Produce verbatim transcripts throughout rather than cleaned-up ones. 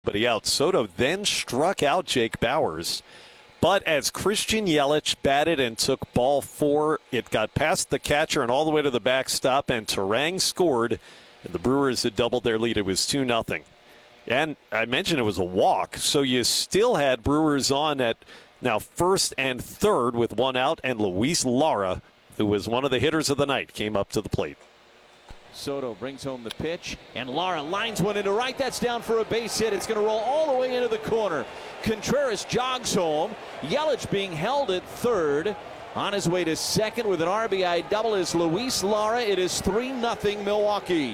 Nobody out. Soto then struck out Jake Bauers. But as Christian Yelich batted and took ball four, it got past the catcher and all the way to the backstop, and Turang scored, and the Brewers had doubled their lead. It was two nothing. And I mentioned it was a walk, so you still had Brewers on at now first and third with one out, and Luis Lara, who was one of the hitters of the night, came up to the plate. Soto brings home the pitch, and Lara lines one into right. That's down for a base hit. It's going to roll all the way into the corner. Contreras jogs home. Yelich being held at third. On his way to second with an R B I double is Luis Lara. It is three nothing Milwaukee.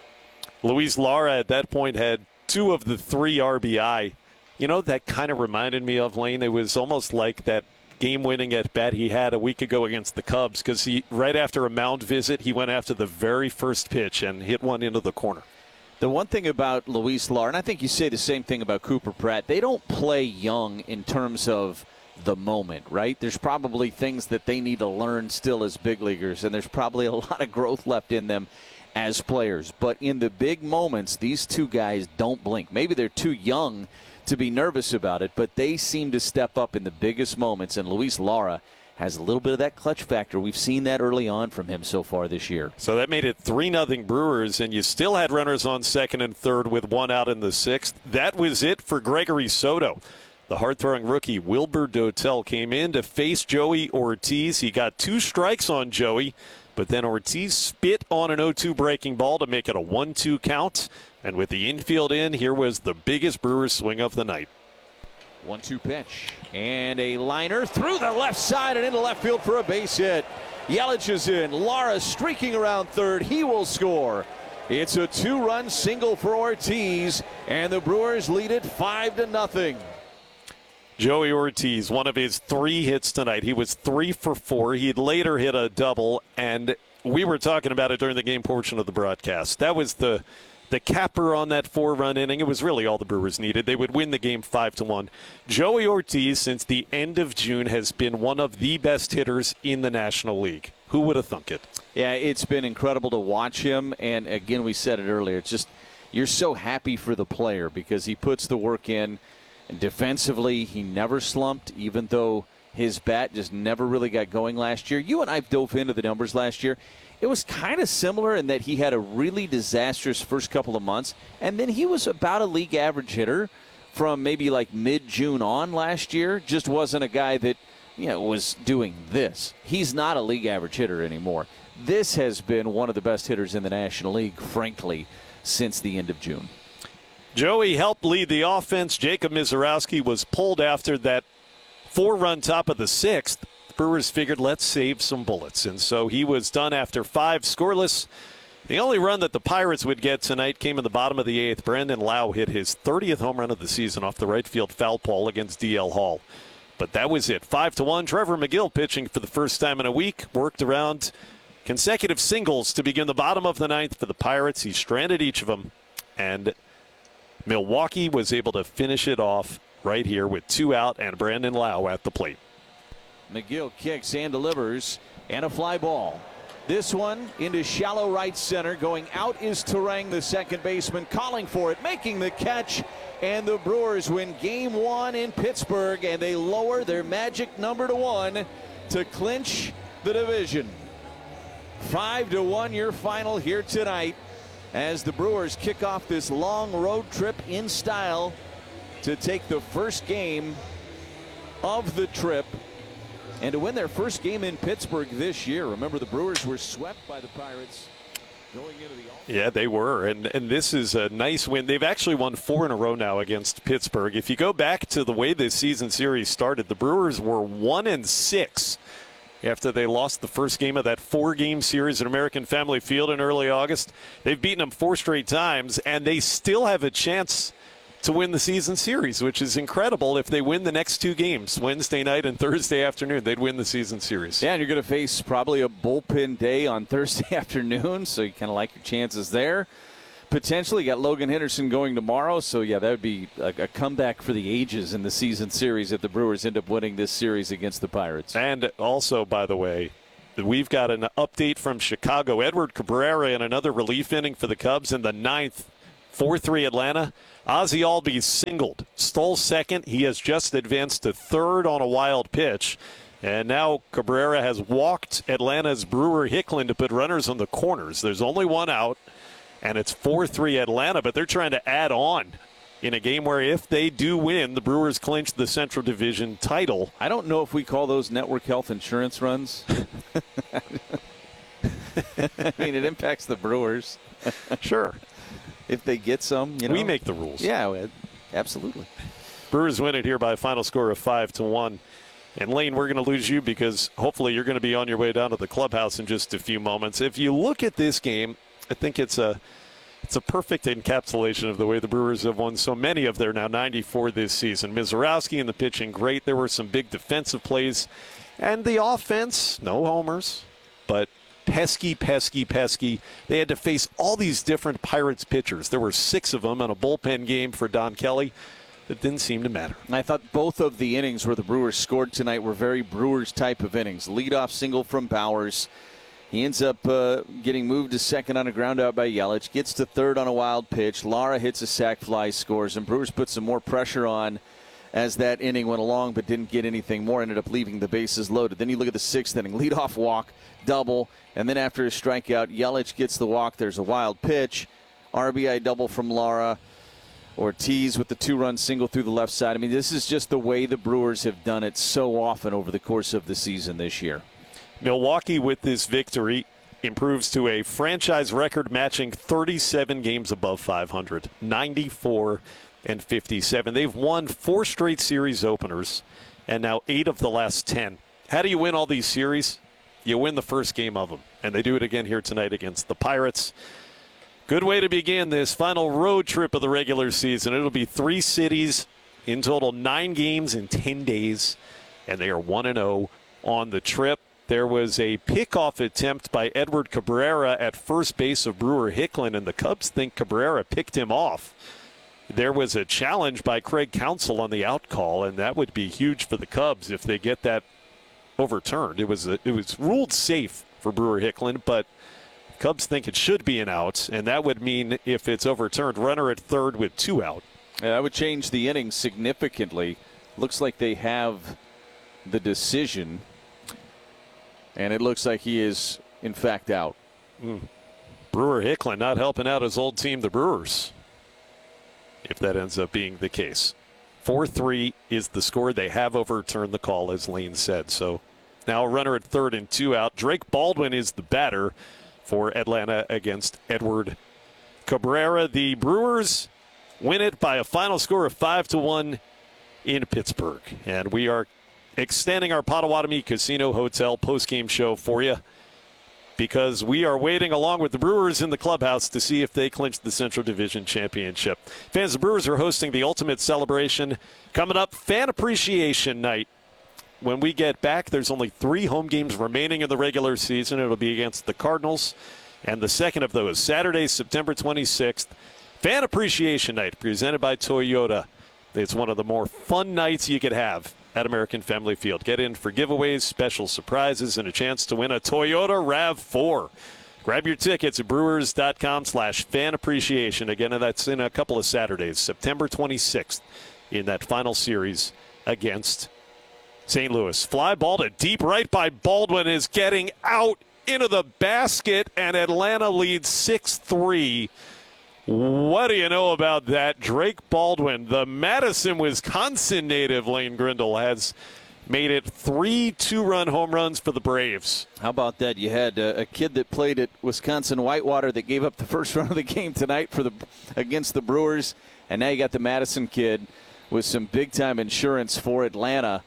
Luis Lara at that point had two of the three R B I. You know, that kind of reminded me of, Lane. It was almost like that game-winning at bat he had a week ago against the Cubs, because he right after a mound visit, he went after the very first pitch and hit one into the corner. The one thing about Luis Lara, and I think you say the same thing about Cooper Pratt, they don't play young in terms of the moment, right? There's probably things that they need to learn still as big leaguers, and there's probably a lot of growth left in them as players. But in the big moments, these two guys don't blink. Maybe they're too young to be nervous about it, but they seem to step up in the biggest moments, and Luis Lara has a little bit of that clutch factor. We've seen that early on from him so far this year. So that made it three nothing Brewers, and you still had runners on second and third with one out in the sixth. That was it for Gregory Soto. The hard-throwing rookie Wilber Dotel came in to face Joey Ortiz. He got two strikes on Joey, but then Ortiz spit on an oh two breaking ball to make it a one two count. And with the infield in, here was the biggest Brewers swing of the night. one two pitch. And a liner through the left side and into left field for a base hit. Yelich is in. Lara streaking around third. He will score. It's a two-run single for Ortiz, and the Brewers lead it five to nothing. Joey Ortiz, one of his three hits tonight. He was three for four. He'd later hit a double, and we were talking about it during the game portion of the broadcast. That was the the capper on that four-run inning. It was really all the Brewers needed. They would win the game five to one. Joey Ortiz, since the end of June, has been one of the best hitters in the National League. Who would have thunk it? Yeah, it's been incredible to watch him. And again, we said it earlier. It's just you're so happy for the player because he puts the work in. And defensively, he never slumped, even though his bat just never really got going last year. You and I dove into the numbers last year. It was kind of similar in that he had a really disastrous first couple of months, and then he was about a league average hitter from maybe like mid-June on last year. Just wasn't a guy that, you know, was doing this. He's not a league average hitter anymore. This has been one of the best hitters in the National League, frankly, since the end of June. Joey helped lead the offense. Jacob Misiorowski was pulled after that four-run top of the sixth. Brewers figured, let's save some bullets. And so he was done after five scoreless. The only run that the Pirates would get tonight came in the bottom of the eighth. Brandon Lau hit his thirtieth home run of the season off the right field foul pole against D L Hall. But that was it. Five to one. Trevor McGill pitching for the first time in a week. Worked around consecutive singles to begin the bottom of the ninth for the Pirates. He stranded each of them. And Milwaukee was able to finish it off right here with two out and Brandon Lau at the plate. McGill kicks and delivers, and a fly ball. This one into shallow right center. Going out is Turang, the second baseman, calling for it, making the catch, and the Brewers win game one in Pittsburgh, and they lower their magic number to one to clinch the division. Five to one, your final here tonight, as the Brewers kick off this long road trip in style to take the first game of the trip. And to win their first game in Pittsburgh this year. Remember, the Brewers were swept by the Pirates going into the All- Yeah, they were. And and this is a nice win. They've actually won four in a row now against Pittsburgh. If you go back to the way this season series started, the Brewers were one and six after they lost the first game of that four-game series at American Family Field in early August. They've beaten them four straight times, and they still have a chance to win the season series, which is incredible. If they win the next two games, Wednesday night and Thursday afternoon, they'd win the season series. Yeah, and you're going to face probably a bullpen day on Thursday afternoon, so you kind of like your chances there. Potentially, you got Logan Henderson going tomorrow, so yeah, that would be a, a comeback for the ages in the season series if the Brewers end up winning this series against the Pirates. And also, by the way, we've got an update from Chicago. Edward Cabrera in another relief inning for the Cubs in the ninth four three Atlanta. Ozzie Albies singled, stole second. He has just advanced to third on a wild pitch. And now Cabrera has walked Atlanta's Brewer Hicklin to put runners on the corners. There's only one out, and it's four three Atlanta, but they're trying to add on in a game where if they do win, the Brewers clinch the Central Division title. I don't know if we call those network health insurance runs. I mean, it impacts the Brewers. Sure. If they get some, you know. We make the rules. Yeah, absolutely. Brewers win it here by a final score of five to one. And Lane, we're going to lose you because hopefully you're going to be on your way down to the clubhouse in just a few moments. If you look at this game, I think it's a it's a perfect encapsulation of the way the Brewers have won so many of their now ninety-four this season. Mizorowski in the pitching, great. There were some big defensive plays. And the offense, no homers, but pesky, pesky, pesky. They had to face all these different Pirates pitchers. There were six of them in a bullpen game for Don Kelly. It didn't seem to matter. I thought both of the innings where the Brewers scored tonight were very Brewers type of innings. Leadoff single from Bowers. He ends up uh, getting moved to second on a ground out by Yelich. Gets to third on a wild pitch. Lara hits a sac fly, scores, and Brewers put some more pressure on as that inning went along, but didn't get anything more. Ended up leaving the bases loaded. Then you look at the sixth inning. Leadoff walk, double, and then after a strikeout, Yelich gets the walk. There's a wild pitch. R B I double from Lara. Ortiz with the two-run single through the left side. I mean, this is just the way the Brewers have done it so often over the course of the season this year. Milwaukee, with this victory, improves to a franchise record matching thirty-seven games above five hundred, ninety-four and fifty-seven. They've won four straight series openers and now eight of the last ten. How do you win all these series? You win the first game of them, and they do it again here tonight against the Pirates. Good way to begin this final road trip of the regular season. It'll be three cities, in total nine games in ten days, and they are one and oh on the trip. There was a pickoff attempt by Edward Cabrera at first base of Brewer Hicklin, and the Cubs think Cabrera picked him off. There was a challenge by Craig Counsell on the out call, and that would be huge for the Cubs if they get that overturned. It was a, it was ruled safe for Brewer Hicklin, but Cubs think it should be an out, and that would mean if it's overturned, runner at third with two out. Yeah, that would change the inning significantly. Looks like they have the decision, and it looks like he is, in fact, out. Mm. Brewer Hicklin not helping out his old team, the Brewers, if that ends up being the case. four three is the score. They have overturned the call, as Lane said. So now a runner at third and two out. Drake Baldwin is the batter for Atlanta against Edward Cabrera. The Brewers win it by a final score of five to one in Pittsburgh. And we are extending our Potawatomi Casino Hotel postgame show for you because we are waiting along with the Brewers in the clubhouse to see if they clinch the Central Division Championship. Fans, the Brewers are hosting the ultimate celebration coming up, Fan Appreciation Night. When we get back, there's only three home games remaining in the regular season. It'll be against the Cardinals, and the second of those, Saturday, September twenty-sixth, Fan Appreciation Night, presented by Toyota. It's one of the more fun nights you could have at American Family Field. Get in for giveaways, special surprises, and a chance to win a Toyota RAV four. Grab your tickets at brewers.com slash fan appreciation. Again, that's in a couple of Saturdays, September twenty-sixth, in that final series against Saint Louis. Fly ball to deep right by Baldwin is getting out into the basket, and Atlanta leads six three. What do you know about that? Drake Baldwin, the Madison, Wisconsin native, Lane Grindle, has made it three two-run home runs for the Braves. How about that? You had a, a kid that played at Wisconsin Whitewater that gave up the first run of the game tonight for the against the Brewers, and now you got the Madison kid with some big-time insurance for Atlanta.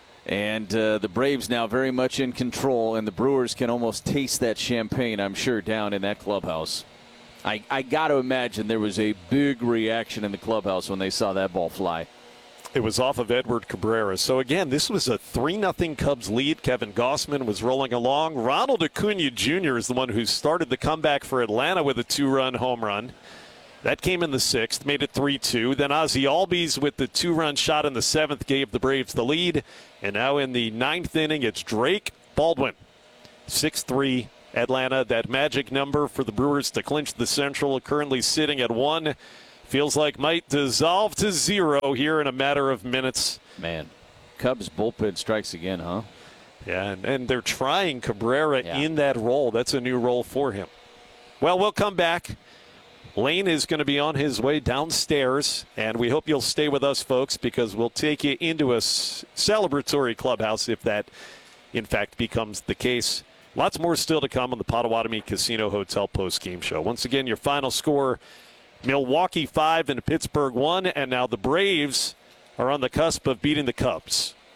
And uh, the Braves now very much in control, and the Brewers can almost taste that champagne, I'm sure, down in that clubhouse. I, I got to imagine there was a big reaction in the clubhouse when they saw that ball fly. It was off of Edward Cabrera. So, again, this was a three nothing Cubs lead. Kevin Gossman was rolling along. Ronald Acuna Junior is the one who started the comeback for Atlanta with a two-run home run. That came in the sixth, made it three two. Then Ozzie Albies with the two-run shot in the seventh gave the Braves the lead. And now in the ninth inning, it's Drake Baldwin. six three Atlanta, that magic number for the Brewers to clinch the Central, currently sitting at one. Feels like might dissolve to zero here in a matter of minutes. Man, Cubs bullpen strikes again, huh? Yeah, and, and they're trying Cabrera Yeah. in that role. That's a new role for him. Well, we'll come back. Lane is going to be on his way downstairs, and we hope you'll stay with us, folks, because we'll take you into a s- celebratory clubhouse if that, in fact, becomes the case. Lots more still to come on the Potawatomi Casino Hotel post-game show. Once again, your final score, Milwaukee five and Pittsburgh one, and now the Braves are on the cusp of beating the Cubs.